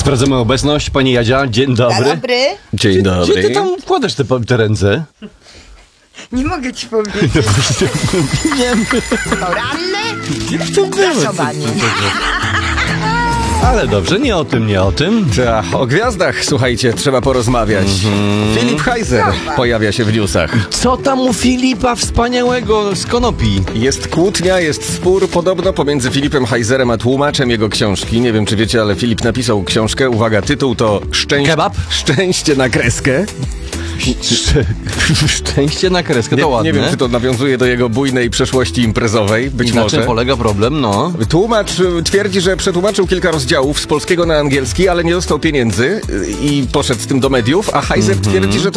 Sprawdzamy obecność. Pani Jadzia, dzień dobry. Dzień dobry. Dzień dobry. Gdzie ty tam wkładasz te ręce? Nie mogę ci powiedzieć. Nie, Poranne gasowanie. ale dobrze, nie o tym. O gwiazdach, słuchajcie, trzeba porozmawiać. Filip Heiser pojawia się w newsach. Co tam u Filipa wspaniałego z konopi? Jest kłótnia, jest spór podobno pomiędzy Filipem Heiserem a tłumaczem jego książki. Nie wiem, czy wiecie, ale Filip napisał książkę. Uwaga, tytuł to Kebab? Szczęście na kreskę. Szczęście na kreskę, to ładne. Nie wiem, czy to nawiązuje do jego bujnej przeszłości imprezowej. Być I na może. czym polega problem, no? Tłumacz twierdzi, że przetłumaczył kilka rozdziałów z polskiego na angielski, ale nie dostał pieniędzy i poszedł z tym do mediów, a Heiser twierdzi, że to